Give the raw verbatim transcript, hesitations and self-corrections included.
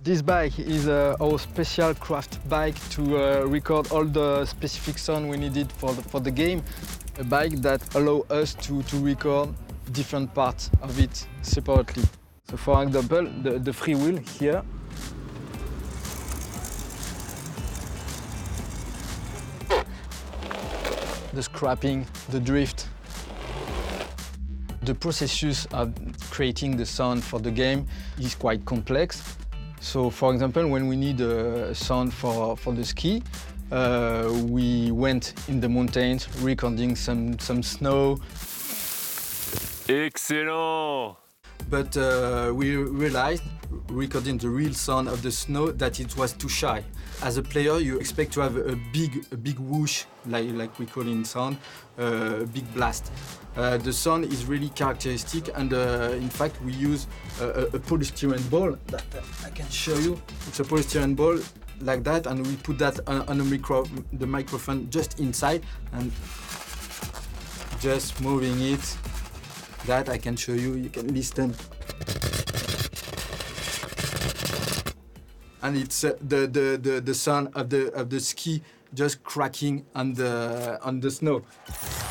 This bike is uh, our special craft bike to uh, record all the specific sound we needed for the, for the game. A bike that allows us to, to record different parts of it separately. So for example, the, the free wheel here. The scrapping, the drift. The process of creating the sound for the game is quite complex. So, for example, when we need a sound for, for the ski, uh, we went in the mountains recording some, some snow. Excellent! But uh, we realized, recording the real sound of the snow, that it was too shy. As a player, you expect to have a big, a big whoosh, like, like we call in sound, uh, a big blast. Uh, the sound is really characteristic, and uh, in fact, we use a, a, a polystyrene ball that I can show you. It's a polystyrene ball like that, and we put that on, on a micro, the microphone just inside, and just moving it. That I can show you, you can listen. And it's uh, the, the, the, the sound of the, of the ski just cracking on the, on the snow.